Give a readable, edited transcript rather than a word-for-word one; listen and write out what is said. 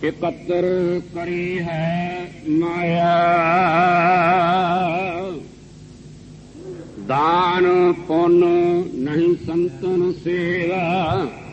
ਇਕੱਤਰ ਕਰੀ ਹੈ ਮਾਇਆ। ਦਾਨ ਪੁੰਨ ਨਹੀਂ ਸੰਤਨ ਸੇਵਾ,